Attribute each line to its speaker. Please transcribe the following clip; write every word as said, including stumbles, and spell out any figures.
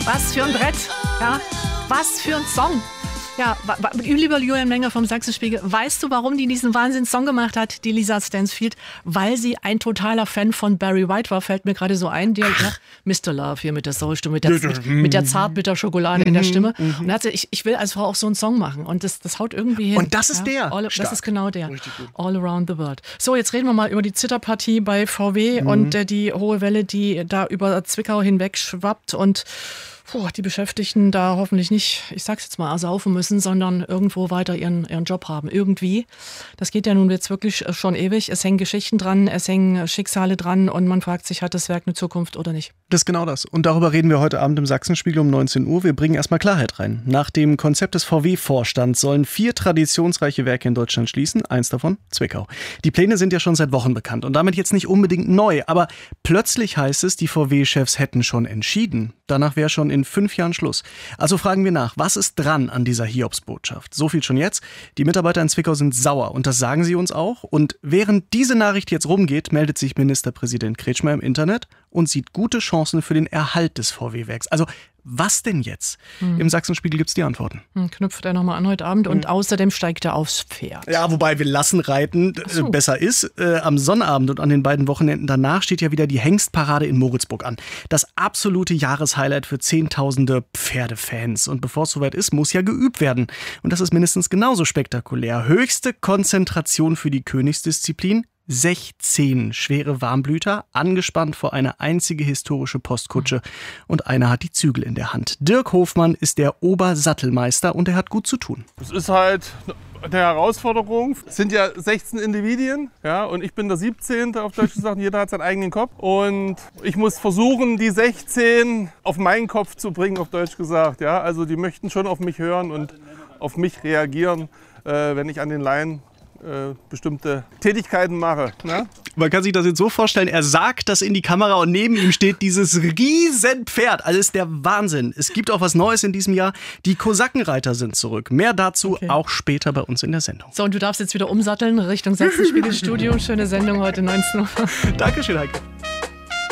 Speaker 1: Was für ein Brett. Ja, was für ein Song. Ja, lieber Julian Menger vom Sachsenspiegel, weißt du, warum die diesen Wahnsinns-Song gemacht hat, die Lisa Stansfield? Weil sie ein totaler Fan von Barry White war, fällt mir gerade so ein. Der, ja, Mister Love hier mit der Soulstimme, mit der, mit, mit der Zartbitter-Schokolade in der Stimme. Und da hat sie, ich, ich will als Frau auch so einen Song machen. Und das, das haut irgendwie hin.
Speaker 2: Und das ist
Speaker 1: ja,
Speaker 2: der?
Speaker 1: All, das
Speaker 2: Stark.
Speaker 1: ist genau der. All Around the World. So, jetzt reden wir mal über die Zitterpartie bei V W mhm. und äh, die hohe Welle, die da über Zwickau hinweg schwappt und Puh, die Beschäftigten da hoffentlich nicht, ich sag's jetzt mal, ersaufen müssen, sondern irgendwo weiter ihren, ihren Job haben. Irgendwie. Das geht ja nun jetzt wirklich schon ewig. Es hängen Geschichten dran, es hängen Schicksale dran und man fragt sich, hat das Werk eine Zukunft oder nicht?
Speaker 2: Das ist genau das. Und darüber reden wir heute Abend im Sachsenspiegel um neunzehn Uhr. Wir bringen erstmal Klarheit rein. Nach dem Konzept des V W-Vorstands sollen vier traditionsreiche Werke in Deutschland schließen. Eins davon Zwickau. Die Pläne sind ja schon seit Wochen bekannt und damit jetzt nicht unbedingt neu. Aber plötzlich heißt es, die V W-Chefs hätten schon entschieden. Danach wäre schon in fünf Jahren Schluss. Also fragen wir nach, was ist dran an dieser Hiobsbotschaft? So viel schon jetzt. Die Mitarbeiter in Zwickau sind sauer und das sagen sie uns auch. Und während diese Nachricht jetzt rumgeht, meldet sich Ministerpräsident Kretschmer im Internet und sieht gute Chancen für den Erhalt des V W-Werks. Also was denn jetzt? Hm. Im Sachsenspiegel gibt es die Antworten.
Speaker 1: Hm, knüpft er nochmal an heute Abend und hm. außerdem steigt er aufs Pferd.
Speaker 2: Ja, wobei wir lassen reiten so. äh, besser ist. Äh, am Sonnabend und an den beiden Wochenenden danach steht ja wieder die Hengstparade in Moritzburg an. Das absolute Jahreshighlight für zehntausende Pferdefans. Und bevor es soweit ist, muss ja geübt werden. Und das ist mindestens genauso spektakulär. Höchste Konzentration für die Königsdisziplin. sechzehn schwere Warmblüter, angespannt vor eine einzige historische Postkutsche. Und einer hat die Zügel in der Hand. Dirk Hofmann ist der Obersattelmeister und er hat gut zu tun.
Speaker 3: Es ist halt eine Herausforderung. Es sind ja sechzehn Individuen, ja, und ich bin der siebzehnte auf Deutsch gesagt. Jeder hat seinen eigenen Kopf. Und ich muss versuchen, die sechzehn auf meinen Kopf zu bringen, auf Deutsch gesagt. Ja. Also die möchten schon auf mich hören und auf mich reagieren, äh, wenn ich an den Leinen Äh, bestimmte Tätigkeiten mache. Ne?
Speaker 2: Man kann sich das jetzt so vorstellen, er sagt das in die Kamera und neben ihm steht dieses riesen Pferd. Also ist der Wahnsinn. Es gibt auch was Neues in diesem Jahr. Die Kosakenreiter sind zurück. Mehr dazu okay. auch später bei uns in der Sendung.
Speaker 1: So, und du darfst jetzt wieder umsatteln Richtung Sachsenspiegel-Studio. Schöne Sendung heute neunzehn Uhr.
Speaker 2: Dankeschön, Heike.